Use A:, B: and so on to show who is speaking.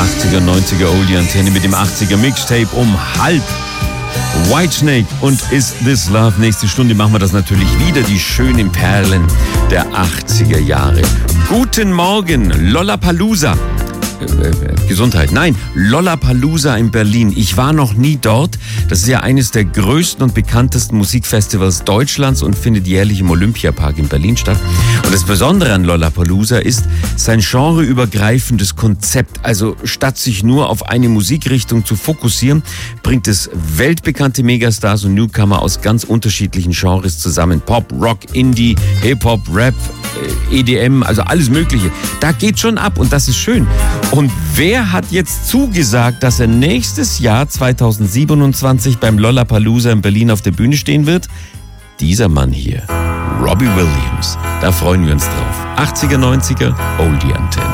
A: 80er, 90er Oldie Antenne mit dem 80er Mixtape um 12:30. Whitesnake und Is This Love. Nächste Stunde machen wir das natürlich wieder, die schönen Perlen der 80er Jahre. Guten Morgen, Lollapalooza. Gesundheit. Nein, Lollapalooza in Berlin. Ich war noch nie dort. Das ist ja eines der größten und bekanntesten Musikfestivals Deutschlands und findet jährlich im Olympiapark in Berlin statt. Und das Besondere an Lollapalooza ist sein genreübergreifendes Konzept. Also statt sich nur auf eine Musikrichtung zu fokussieren, bringt es weltbekannte Megastars und Newcomer aus ganz unterschiedlichen Genres zusammen. Pop, Rock, Indie, Hip-Hop, Rap, EDM, also alles Mögliche. Da geht schon ab und das ist schön. Und wer hat jetzt zugesagt, dass er nächstes Jahr 2027 beim Lollapalooza in Berlin auf der Bühne stehen wird? Dieser Mann hier, Robbie Williams. Da freuen wir uns drauf. 80er, 90er, Oldie Antenne.